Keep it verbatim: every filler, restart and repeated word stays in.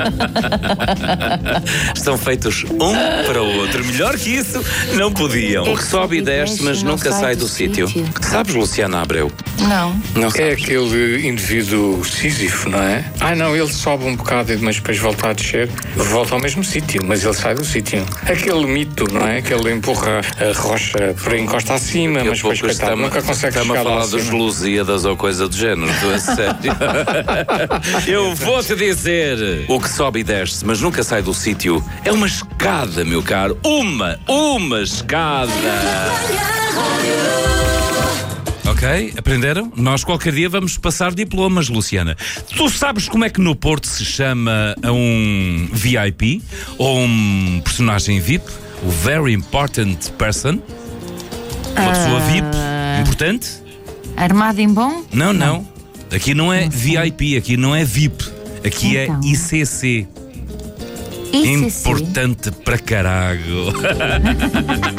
Estão feitos um para o outro. Melhor que isso, não podiam. O que sobe e desce, mas nunca sai do sítio. Sabes, Luciana Abreu? Não. Não É sabes. aquele indivíduo Sísifo, não é? Ah, não, ele sobe um bocado, mas depois volta a descer. Volta ao mesmo sítio, mas ele sai do sítio. Aquele mito, não é? Que ele empurra a rocha para encosta acima, mas depois, coitado, nunca consegue Estamos chegar a lá falar dos acima. Lusíadas ou coisa do género, tu é sério. Eu vou-te dizer, o que sobe e desce, mas nunca sai do sítio, é uma escada, meu caro. Uma, uma escada. Ok, aprenderam? Nós qualquer dia vamos passar diplomas, Luciana. Tu sabes como é que no Porto se chama a um V I P? Ou um personagem V I P? O Very Important Person? Uma pessoa V I P? Importante? Armado em bom? Não, não. Aqui não é V I P, aqui não é V I P. Aqui Então. é I C C. I C C? Importante para caralho.